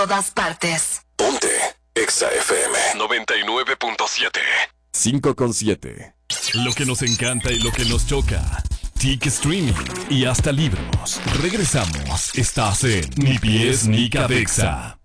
todas partes. Ponte Exa FM 99.7. 5.7. Lo que nos encanta y lo que nos choca. TIC Streaming y hasta libros. Regresamos. Estás en Ni Pies ni Cabeza.